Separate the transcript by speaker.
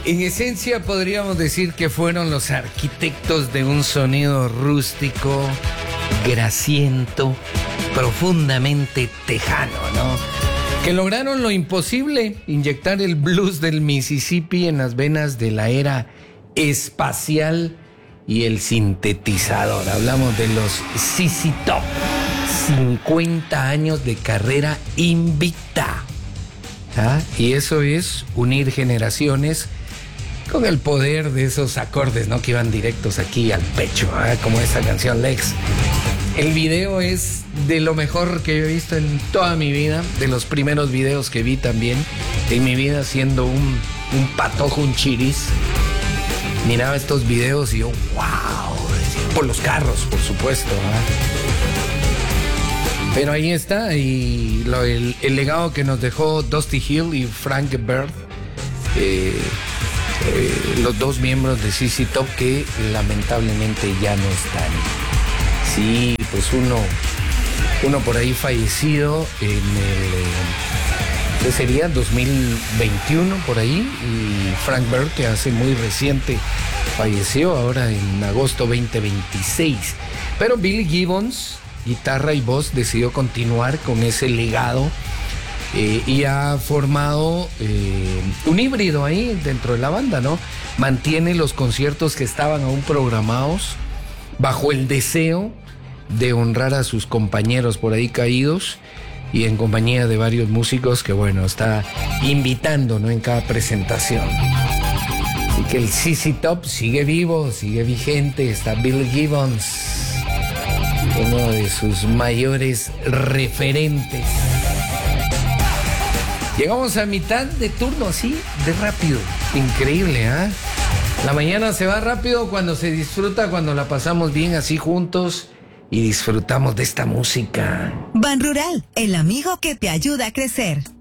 Speaker 1: En esencia podríamos decir que fueron los arquitectos de un sonido rústico, grasiento, profundamente tejano, ¿no? Que lograron lo imposible, inyectar el blues del Mississippi en las venas de la era espacial y el sintetizador. Hablamos de los ZZ Top, 50 años de carrera invicta. ¿Ah? Y eso es unir generaciones con el poder de esos acordes, ¿no? Que iban directos aquí al pecho, ¿eh? Como esa canción Lex. El video es de lo mejor que he visto en toda mi vida, de los primeros videos que vi también en mi vida, siendo un patojo, un chiris. Miraba estos videos y yo, wow, por los carros, por supuesto, ¿eh? Pero ahí está, y el legado que nos dejó Dusty Hill y Frank Bird, los dos miembros de ZZ Top que lamentablemente ya no están. Sí, pues uno por ahí fallecido en el, ¿qué sería? 2021 por ahí, y Frank Bird, que hace muy reciente falleció, ahora en agosto 2026. Pero Billy Gibbons, guitarra y voz, decidió continuar con ese legado. Y ha formado un híbrido ahí dentro de la banda, ¿no? Mantiene los conciertos que estaban aún programados bajo el deseo de honrar a sus compañeros por ahí caídos, y en compañía de varios músicos que, bueno, está invitando, ¿no? En cada presentación. Así que el ZZ Top sigue vivo, sigue vigente. Está Bill Gibbons, uno de sus mayores referentes. Llegamos a mitad de turno, así de rápido. Increíble, ¿eh? La mañana se va rápido cuando se disfruta, cuando la pasamos bien así juntos y disfrutamos de esta música.
Speaker 2: Ban Rural, el amigo que te ayuda a crecer.